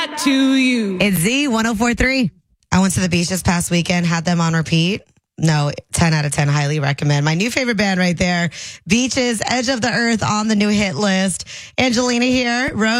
To you. It's Z1043. I went to the beach this past weekend, had them on repeat. No, 10 out of 10, highly recommend. My new favorite band right there, Beaches, Edge of the Earth on the new hit list. Angelina here, Rose.